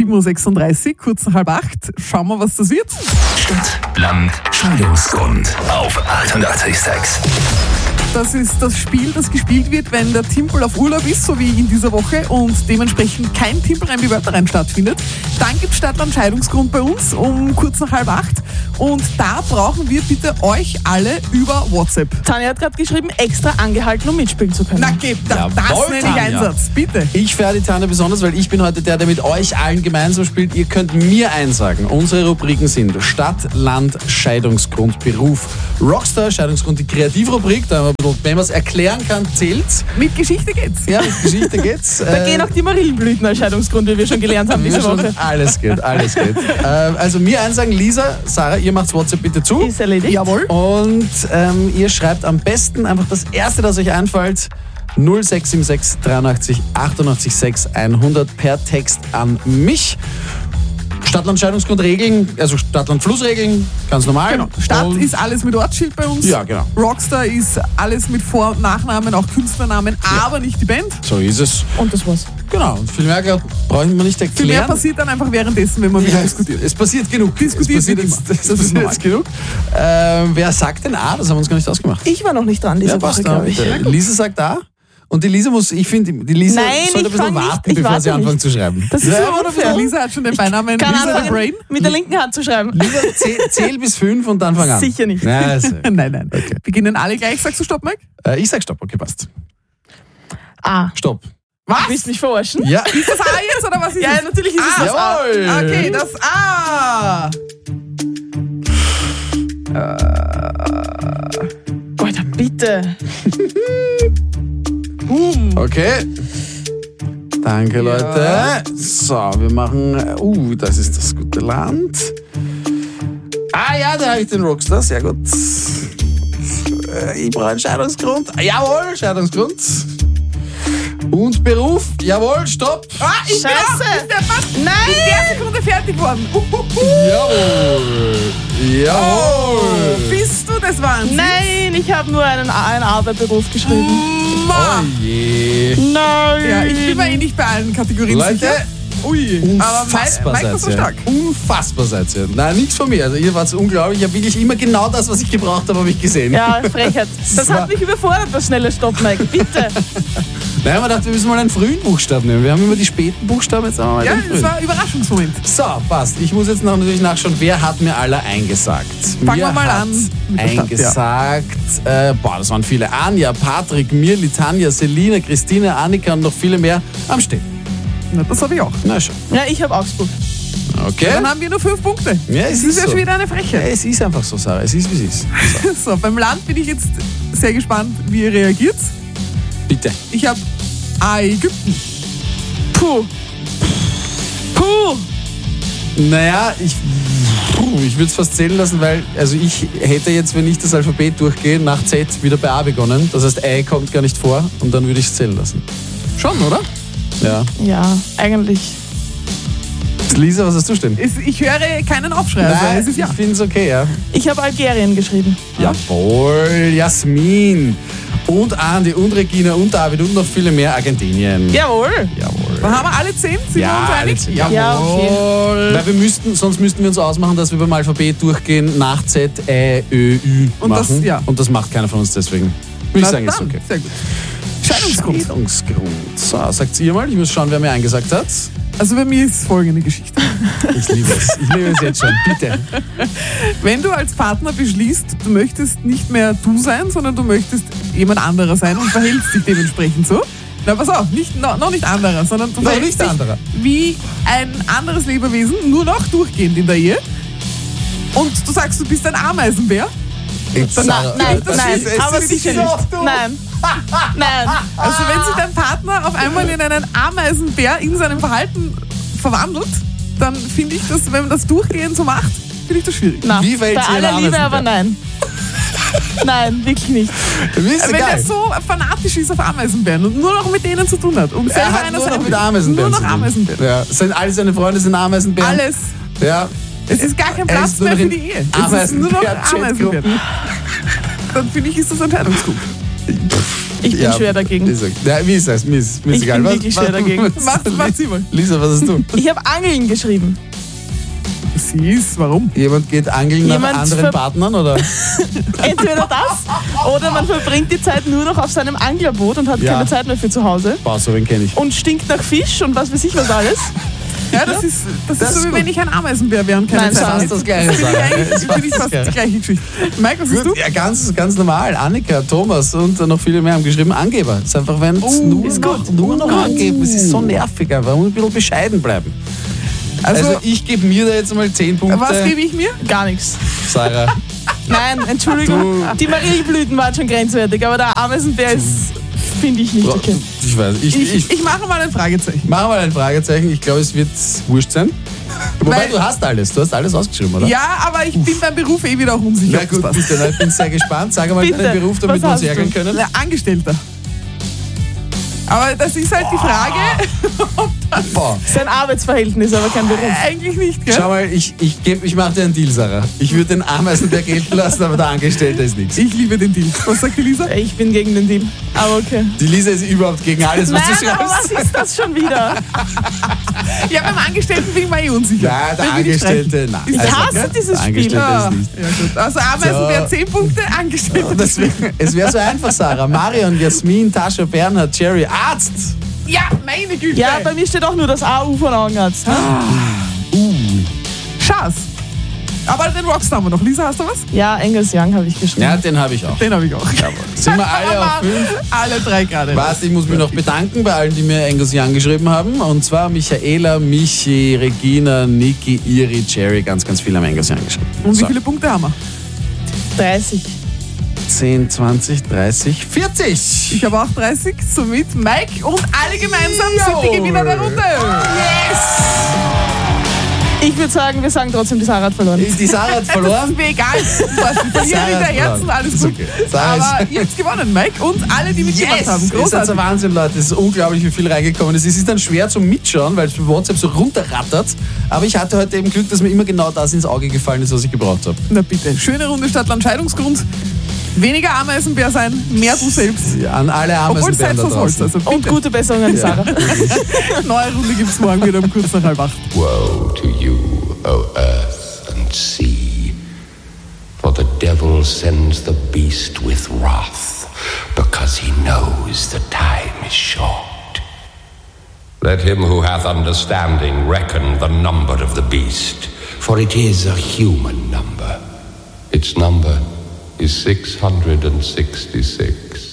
7.36 Uhr, kurz nach 7:30. Schauen wir, was das wird. Stadt, Land, Scheidungsgrund auf 88,6. Das ist das Spiel, das gespielt wird, wenn der Timpel auf Urlaub ist, so wie in dieser Woche, und dementsprechend kein Timpelreim wie Wörterreim stattfindet. Dann gibt es Stadtland Scheidungsgrund bei uns um kurz nach 7:30. Und da brauchen wir bitte euch alle über WhatsApp. Tanja hat gerade geschrieben, extra angehalten, um mitspielen zu können. Na, gebt, das nenne ich Tanja. Einsatz, bitte. Ich feiere die Tanja besonders, weil ich bin heute der mit euch allen gemeinsam spielt. Ihr könnt mir einsagen. Unsere Rubriken sind Stadt, Land, Scheidungsgrund, Beruf, Rockstar, Scheidungsgrund, die Kreativrubrik. Da, wenn man es erklären kann, zählt's. Mit Geschichte geht's. Ja, mit Geschichte geht's. Da gehen auch die Marillenblüten als Scheidungsgrund, wie wir schon gelernt haben diese Woche. Alles geht. Also mir einsagen, Lisa, Sarah, ihr macht's WhatsApp bitte zu. Ist erledigt. Jawohl. Und ihr schreibt am besten einfach das Erste, das euch einfällt, 0676 83 88 6 100 per Text an mich. Stadtland-Scheidungsgrundregeln, also Stadtland-Flussregeln, ganz normal. Genau. Stadt Und ist alles mit Ortsschild bei uns. Ja, genau. Rockstar ist alles mit Vor- und Nachnamen, auch Künstlernamen, aber nicht die Band. so ist es. Und das war's. Genau. Und viel mehr brauchen wir nicht Viel mehr erklären. passiert dann einfach währenddessen, wenn man wieder diskutiert. Es passiert genug. Diskutiert es passiert wird jetzt, immer. es Das ist passiert jetzt genug. Wer sagt denn A? Das haben wir uns gar nicht ausgemacht. Ich war noch nicht dran diese Woche, glaube ich. Lisa sagt A. Und die Lisa muss, ich finde, die Lisa Nein, sollte ein ich bisschen fang nicht. warten, Ich bevor warte sie anfängt nicht. zu schreiben. Das ist Ja, so oder? unfair. Lisa hat schon den Beinamen Kann Lisa the anfangen, Brain. mit der linken Hand zu schreiben. Lisa, zähl bis 5 und dann fang an. Sicher nicht. Ja, also, Nein. Beginnen alle gleich. Sagst du Stopp, Mike? ich sag Stopp, okay, passt. Ah, Stopp. Was? willst du mich verarschen? Ja. Ist das A jetzt oder was ist Ja, es? natürlich ist es das A. Jawohl. Okay, das A. Alter, bitte. Boom. Okay. Danke, Leute. So, wir machen. Das ist das gute Land. Ja, da habe ich den Rockstar. Sehr gut. Ich brauche einen Scheidungsgrund. Jawohl, Scheidungsgrund. Und Beruf. Jawohl, Stopp. Ich bin auch Scheiße. ist der fast Nein! in der Sekunde fertig geworden. Jawohl. Bist du das Wahnsinn? Nein, ich habe nur einen Arbeiterberuf geschrieben. Ma. Oh je. Nein! Ja, ich bin mir nicht bei allen Kategorien Leute, sicher. Ui, aber unfassbar Mike war so seid stark. ihr. Unfassbar seid ihr. Nein, nichts von mir. Also ihr wart unglaublich. Ich habe wirklich immer genau das, was ich gebraucht habe, habe ich gesehen. Ja, Frechheit. Das hat mich überfordert, das schnelle Stopp, Mike. Bitte. Nein, wir dachten, wir müssen mal einen frühen Buchstaben nehmen. Wir haben immer die späten Buchstaben, jetzt haben wir mal Ja, den das frühen. war ein Überraschungsmoment. So, passt. Ich muss jetzt natürlich nachschauen, wer hat mir alle eingesagt. Fangen wir mal hat an mit der Stadt, eingesagt, das waren viele. Anja, Patrick, Mirli, Tanja, Selina, Christine, Annika und noch viele mehr am Stehen. Na, das habe ich auch. Na schon. Ja, ich habe Augsburg. Okay. Dann haben wir nur 5 Punkte. Ja, es das ist ist ja so. schon wieder eine Ja, Frechheit. es ist einfach so, Sarah. Es ist, wie es ist. So, So, beim Land bin ich jetzt sehr gespannt, wie ihr reagiert. bitte. Ich habe A, Ägypten. Puh. Naja, ich würde es fast zählen lassen, weil also ich hätte jetzt, wenn ich das Alphabet durchgehe, nach Z wieder bei A begonnen. Das heißt, I kommt gar nicht vor und dann würde ich es zählen lassen. Schon, oder? Ja. Ja, eigentlich. Lisa, was hast du stehen? Ich höre keinen Aufschrei. Also es ist ja. ich finde es okay, ja. Ich habe Algerien geschrieben. Jawohl, Jasmin und Andi und Regina und David und noch viele mehr Argentinien. Jawohl. Jawohl. Dann haben wir alle 10. Sind wir uns alle einig? 10. Ja, okay. Weil sonst müssten wir uns ausmachen, dass wir beim Alphabet durchgehen nach Z, Ä, Ö, Ü Und das- machen. ja. Und das macht keiner von uns deswegen. Würde ich Na sagen, ist dann, okay. Sehr gut. Scheidungsgrund. Scheidungsgrund. So, sagt ihr mal, ich muss schauen, wer mir eingesagt hat. Also bei mir ist folgende Geschichte. Ich liebe es. Ich liebe es jetzt schon. Bitte. Wenn du als Partner beschließt, du möchtest nicht mehr du sein, sondern du möchtest jemand anderer sein und verhältst dich dementsprechend so. Na, pass auf, noch nicht anderer, sondern du Noch verhältst nicht dich anderer. wie ein anderes Lebewesen, nur noch durchgehend in der Ehe. Und du sagst, du bist ein Ameisenbär. Sarah, Nein, das nein, ist- aber es ist sicher so nicht. dumm. Nein. Nein. Also wenn sich dein Partner auf einmal in einen Ameisenbär in seinem Verhalten verwandelt, dann finde ich das, wenn man das durchgehend so macht, finde ich das schwierig. Na, Wie fällt bei dir ein aller Liebe, Ameisenbär? aber nein. Nein, wirklich nicht. Mir ist Wenn egal. er so fanatisch ist auf Ameisenbären und nur noch mit denen zu tun hat und Er selber hat einer nur sein noch mit will. Ameisenbären Nur zu noch tun. Ameisenbären. Ja. Alle seine Freunde sind Ameisenbären. Alles. Ja. Es ist gar kein Er Platz ist nur mehr noch für in die Ehe. Es ist nur noch Ameisenbär-Chatgruppen. Ameisenbären. Dann finde ich, ist das Entscheidungsgut. Ich bin schwer dagegen. Ja, wie ist das? Mir ist Ich egal. bin wirklich schwer dagegen. Mach sie mal. Lisa, was hast du? Ich habe Angeln geschrieben. Siehst, warum? Jemand geht angeln nach anderen Partnern, oder? Entweder das oder man verbringt die Zeit nur noch auf seinem Anglerboot und hat keine Zeit mehr für zu Hause. Boah, so wen kenne ich. Und stinkt nach Fisch und was weiß ich was alles. Ja, das ist so, wie wenn ich ein Ameisenbär wäre und keine Nein, Zeit fast das Gleiche. Finde ich fast die gleiche Geschichte. Mike, was hast du? Ja, ganz normal. Annika, Thomas und noch viele mehr haben geschrieben, Angeber. Das ist einfach, wenn es nur noch angeben. Es ist so nervig einfach. Man muss ein bisschen bescheiden bleiben. Also ich gebe mir da jetzt mal 10 Punkte. Was gebe ich mir? Gar nichts. Sarah. Nein, Entschuldigung. Die Marieblüten waren schon grenzwertig, aber der Ameisenbär ist, finde ich, nicht okay. Ich weiß. Ich mache mal ein Fragezeichen. Mach mal ein Fragezeichen. Ich glaube, es wird wurscht sein. Wobei, du hast alles ausgeschrieben, oder? Ja, aber ich bin beim Beruf wieder auch unsicher. Na gut, bitte, ich bin sehr gespannt. Sag mal deinen Beruf, damit wir uns ärgern können. Angestellter. Aber das ist halt die Frage. Sein Arbeitsverhältnis, aber kein Beruf. Eigentlich nicht, gell? Schau mal, ich mache dir einen Deal, Sarah. Ich würde den Ameisenbär gelten lassen, aber der Angestellte ist nichts. Ich liebe den Deal. Was sagt die Lisa? Ich bin gegen den Deal. Aber okay. Die Lisa ist überhaupt gegen alles, was du Nein, aber schreibst. was ist das schon wieder? Ja, beim Angestellten bin ich mir unsicher. Ja, der Angestellte, nein. Ich hasse dieses Spiel. Der Angestellte ist nicht. Ja, gut. Also Ameisenbär 10 Punkte, Angestellter. Es wäre so einfach, Sarah. Marion, Jasmin, Tascha, Bernhard, Jerry, Arzt. Ja, meine Güte. Ja, bei mir steht auch nur das AU von Augenarzt. Schatz. Aber den Rockstar haben wir noch. Lisa, hast du was? Ja, Angus Young habe ich geschrieben. Ja, den habe ich auch. Den habe ich auch. Sind wir alle auf 5? Alle 3 gerade. Warte, ich muss mich noch bedanken bei allen, die mir Angus Young geschrieben haben. Und zwar Michaela, Michi, Regina, Niki, Iri, Jerry. Ganz viele haben Angus Young geschrieben. Und wie viele Punkte haben wir? 30. 10, 20, 30, 40. Ich habe auch 30. Somit Mike und alle gemeinsam sind die Gewinner der Runde. Yes! Ich würde sagen, wir sagen trotzdem, die Sarah hat verloren. Die Sarah hat Das verloren. ist mir egal. Ich verliere in der Herzen, alles Ist gut. okay. Sarah Aber ist- ihr habt gewonnen, Mike und alle, die mitgemacht haben. Das ist Großartig. ein Wahnsinn, Leute. Es ist unglaublich, wie viel reingekommen ist. Es ist dann schwer zum Mitschauen, weil es bei WhatsApp so runterrattert. Aber ich hatte heute eben Glück, dass mir immer genau das ins Auge gefallen ist, was ich gebraucht habe. Na bitte. Schöne Runde Stadtland-Scheidungsgrund. Weniger Ameisenbär sein, mehr du selbst. An alle Obwohl es Ameisenbären Zeit da was Holz. draußen. Also Und bitte. gute Besserung an die Sarah. Neue Runde gibt es morgen wieder um kurz nach 7:30. Woe to you, O earth and sea, for the devil sends the beast with wrath, because he knows the time is short. Let him who hath understanding reckon the number of the beast, for it is a human number. Its number is 666.